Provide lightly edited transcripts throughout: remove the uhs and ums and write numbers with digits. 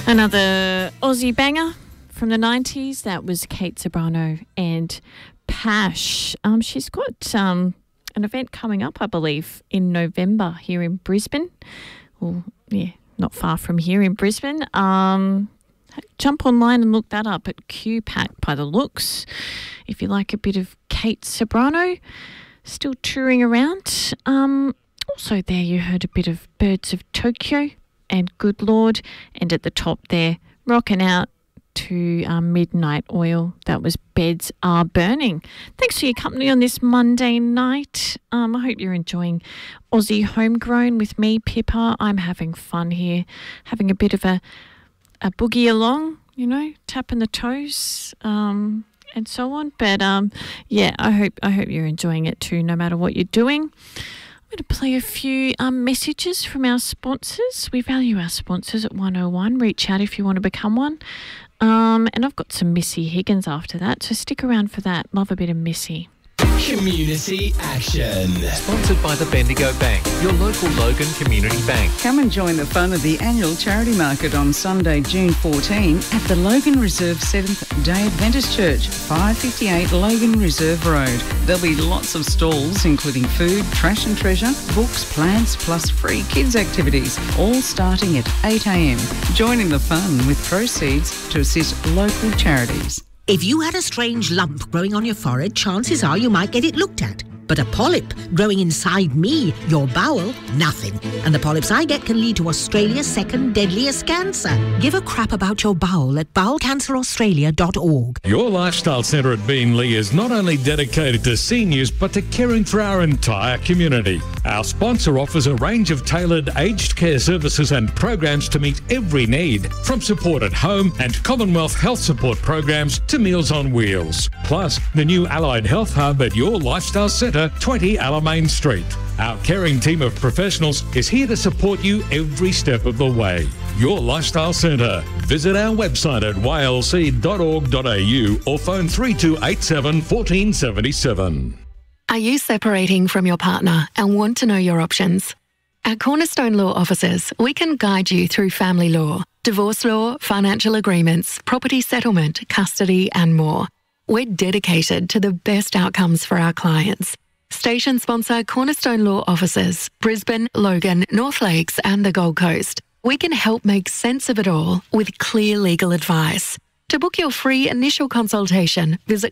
Another Aussie banger from the 90s. That was Kate Ceberano and Pash. She's got an event coming up, I believe, in November here in Brisbane. Well, yeah, not far from here in Brisbane. Jump online and look that up at QPAC by the looks. If you like a bit of Kate Ceberano, still touring around. Also there you heard a bit of Birds of Tokyo and Good Lord, and at the top there, rocking out to Midnight Oil. That was Beds Are Burning. Thanks for your company on this Monday night. I hope you're enjoying Aussie Homegrown with me, Pippa. I'm having fun here, having a bit of a boogie along, you know, tapping the toes and so on. But yeah, I hope you're enjoying it too, no matter what you're doing. I'm going to play a few messages from our sponsors. We value our sponsors at 101. Reach out if you want to become one. And I've got some Missy Higgins after that, so stick around for that. Love a bit of Missy. Community Action. Sponsored by the Bendigo Bank, your local Logan Community Bank. Come and join the fun of the annual charity market on Sunday, June 14 at the Logan Reserve Seventh-day Adventist Church, 558 Logan Reserve Road. There'll be lots of stalls, including food, trash and treasure, books, plants, plus free kids activities, all starting at 8 a.m. Join in the fun with proceeds to assist local charities. If you had a strange lump growing on your forehead, chances are you might get it looked at. But a polyp growing inside me, your bowel, nothing. And the polyps I get can lead to Australia's second deadliest cancer. Give a crap about your bowel at bowelcanceraustralia.org. Your Lifestyle Centre at Beenleigh is not only dedicated to seniors, but to caring for our entire community. Our sponsor offers a range of tailored aged care services and programs to meet every need, from support at home and Commonwealth health support programs to Meals on Wheels. Plus, the new Allied Health Hub at Your Lifestyle Centre, 20 Alamein Street. Our caring team of professionals is here to support you every step of the way. Your Lifestyle Centre. Visit our website at ylc.org.au or phone 3287 1477. Are you separating from your partner and want to know your options? At Cornerstone Law Offices, we can guide you through family law, divorce law, financial agreements, property settlement, custody and more. We're dedicated to the best outcomes for our clients. Station sponsor Cornerstone Law Offices, Brisbane, Logan, North Lakes and the Gold Coast. We can help make sense of it all with clear legal advice. To book your free initial consultation, visit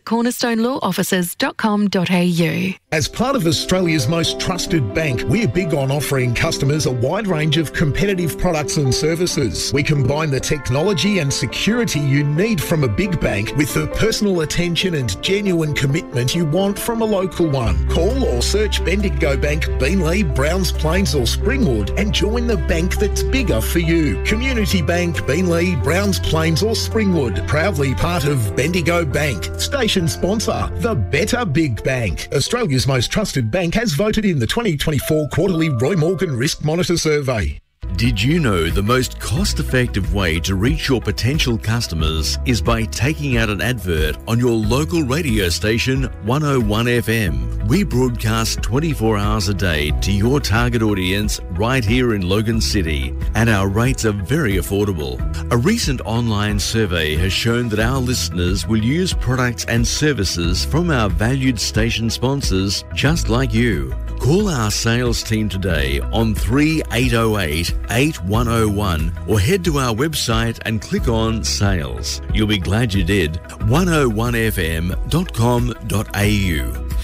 cornerstonelawoffices.com.au. As part of Australia's most trusted bank, we're big on offering customers a wide range of competitive products and services. We combine the technology and security you need from a big bank with the personal attention and genuine commitment you want from a local one. Call or search Bendigo Bank, Beenleigh, Browns Plains or Springwood and join the bank that's bigger for you. Community Bank, Beenleigh, Browns Plains or Springwood. Proudly part of Bendigo Bank. Station sponsor, the Better Big Bank. Australia's most trusted bank has voted in the 2024 quarterly Roy Morgan Risk Monitor Survey. Did you know the most cost-effective way to reach your potential customers is by taking out an advert on your local radio station 101 FM? We broadcast 24 hours a day to your target audience right here in Logan City, and our rates are very affordable. A recent online survey has shown that our listeners will use products and services from our valued station sponsors just like you. Call our sales team today on 3808 8101 or head to our website and click on Sales. You'll be glad you did. 101fm.com.au.